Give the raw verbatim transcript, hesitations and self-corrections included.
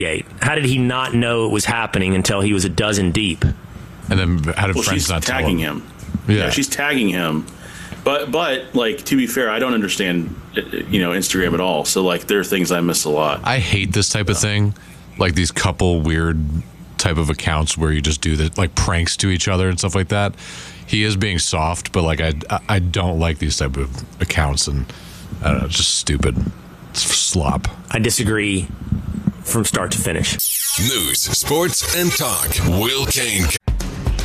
How did he not know it was happening until he was a dozen deep? And then how did well, friends she's not tagging tell him? him? Yeah. yeah, she's tagging him. But but like to be fair, I don't understand you know Instagram at all. So like there are things I miss a lot. I hate this type of thing, like these couple weird type of accounts where you just do the like pranks to each other and stuff like that. He is being soft, but like I I don't like these type of accounts, and I don't know, it's just stupid. It's slop. I disagree from start to finish. News, sports, and talk. Will Kane